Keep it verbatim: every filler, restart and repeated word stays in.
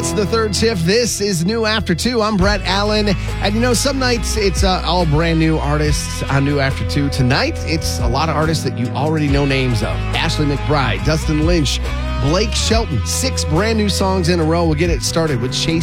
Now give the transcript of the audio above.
It's the third shift. This is New After Two. I'm Brett Allen. And you know, some nights it's uh, all brand new artists on New After Two. Tonight, it's a lot of artists that you already know names of. Ashley McBryde, Dustin Lynch, Blake Shelton. Six brand new songs in a row. We'll get it started with Chase